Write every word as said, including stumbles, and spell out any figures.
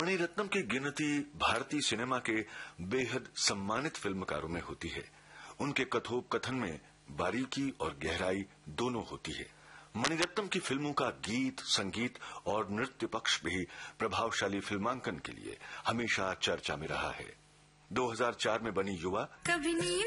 मणिरत्नम की गिनती भारतीय सिनेमा के बेहद सम्मानित फिल्मकारों में होती है। उनके कथोपकथन में बारीकी और गहराई दोनों होती है। मणिरत्नम की फिल्मों का गीत, संगीत और नृत्य पक्ष भी प्रभावशाली फिल्मांकन के लिए हमेशा चर्चा में रहा है। दो हज़ार चार में बनी युवा कभी